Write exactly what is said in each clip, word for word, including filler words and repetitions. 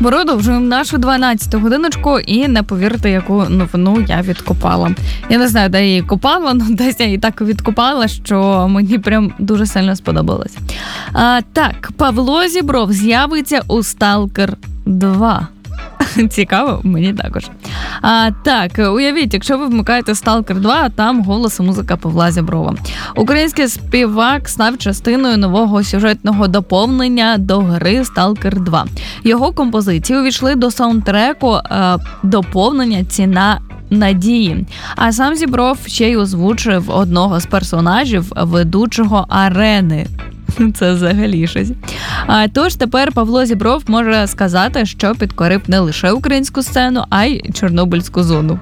Продовжуємо нашу дванадцяту годиночку і не повірите, яку новину я відкопала. Я не знаю, де я її копала, але десь я її так відкопала, що мені прям дуже сильно сподобалось. А, так, Павло Зібров з'явиться у «Сталкер два». Цікаво, мені також. А, так, уявіть, якщо ви вмикаєте «Сталкер два», там голос і музика Павла Зіброва. Український співак став частиною нового сюжетного доповнення до гри «Сталкер два». Його композиції увійшли до саундтреку е, доповнення «Ціна надії». А сам Зібров ще й озвучив одного з персонажів ведучого «Арени». Це взагалі щось. А, тож тепер Павло Зібров може сказати, що підкорив не лише українську сцену, а й Чорнобильську зону.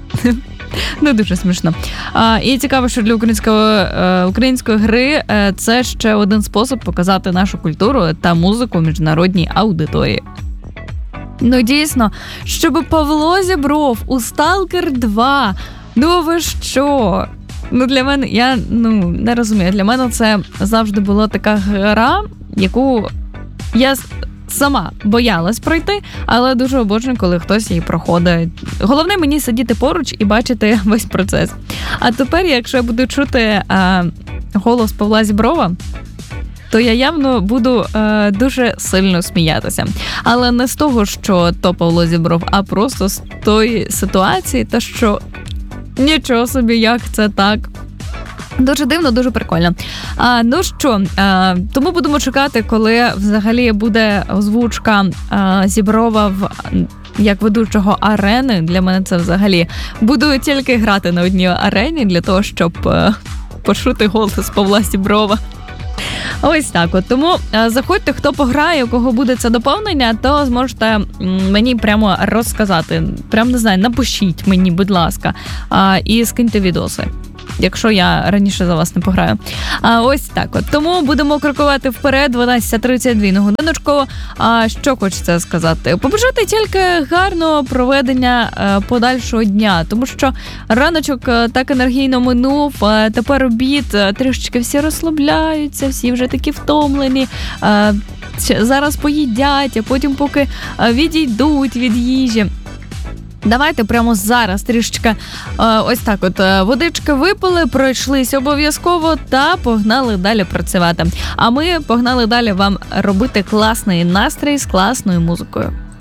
Ну, дуже смішно. А, і цікаво, що для українського, е, української гри е, це ще один спосіб показати нашу культуру та музику міжнародній аудиторії. Ну, дійсно, щоб Павло Зібров у «Сталкер два», ну ви що? Ну, для мене, я ну, не розумію, для мене це завжди була така гра, яку я сама боялась пройти, але дуже обожнюю, коли хтось її проходить. Головне мені сидіти поруч і бачити весь процес. А тепер, якщо я буду чути а, голос Павла Зіброва, то я явно буду е, дуже сильно сміятися. Але не з того, що то Павло Зібров, а просто з тої ситуації, та що нічого собі, як це так. Дуже дивно, дуже прикольно. А, ну що, а, тому будемо чекати, коли взагалі буде озвучка а, Зіброва в, як ведучого «Арени». Для мене це взагалі. Буду тільки грати на одній арені для того, щоб а, почути голос Павла Зіброва. Ось так от. Тому а, заходьте, хто пограє, у кого буде це доповнення, то зможете м, мені прямо розказати. Прям, не знаю, напишіть мені, будь ласка, а, і скиньте відоси, якщо я раніше за вас не пограю. А ось так от. Тому будемо крокувати вперед, дванадцята тридцять дві на годиночку. А що хочеться сказати? Побажати тільки гарного проведення е, подальшого дня, тому що раночок е, так енергійно минув, е, тепер обід, е, трішечки всі розслабляються, всі вже такі втомлені, е, зараз поїдять, а потім поки е, відійдуть від їжі. Давайте прямо зараз трішечки ось так от водички випили, пройшлись обов'язково та погнали далі працювати. А ми погнали далі вам робити класний настрій з класною музикою.